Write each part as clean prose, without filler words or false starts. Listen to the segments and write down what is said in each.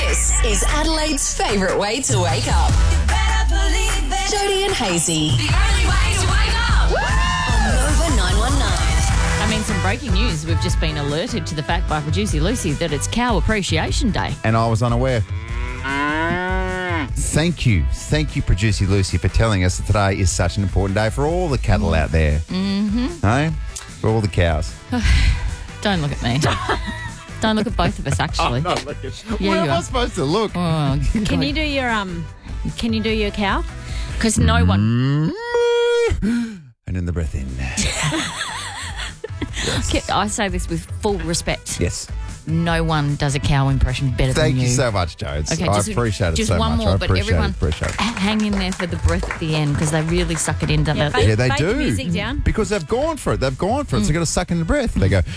This is Adelaide's favourite way to wake up. Jody and Hazy. The only way to wake up. On Nova 919. I mean, some breaking news. We've just been alerted to the fact by producer Lucy that it's Cow Appreciation Day. And I was unaware. Thank you, producer Lucy, for telling us that today is such an important day for all the cattle out there. Mm-hmm. No? For all the cows. Don't look at me. Don't look at both of us, actually. Not look at Yeah, Where you am I are. supposed to look? Oh, Can you do your cow? because no one... And in the breath in. I say this with full respect. Yes. No one does a cow impression better Thank than you you. so much, Jodes. Okay, I just- appreciate it just so one much. more, I but appreciate everyone- it. Appreciate it. Hang in there for the breath at the end because they really suck it in, don't they? Yeah, they Fade the do. music down. Because they've gone for it. So they've got to suck in the breath. They go,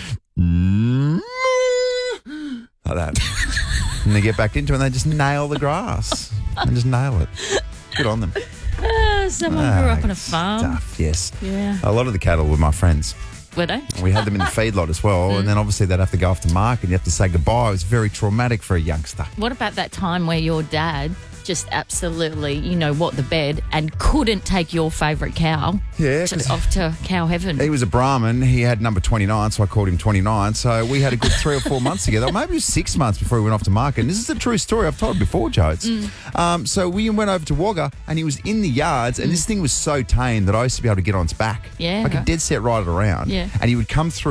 like that. And they get back into it and they just nail the grass. And just nail it. Good on them. Someone grew up on a farm. Stuff, yes. Yeah. A lot of the cattle were my friends. Were they? We had them in the feedlot as well. And then obviously they'd have to go off to market and you have to say goodbye. It was very traumatic for a youngster. What about that time where your dad just absolutely, what the bed and couldn't take your favourite cow Yeah, off to cow heaven? he was a Brahmin. He had number 29, so I called him 29. So we had a good 3 or 4 months together. Maybe it was 6 months before we went off to market. And this is a true story. I've told it before, Jodes. So we went over to Wagga and he was in the yards and this thing was so tame that I used to be able to get on its back. Yeah. I could dead set ride it around. Yeah. And he would come through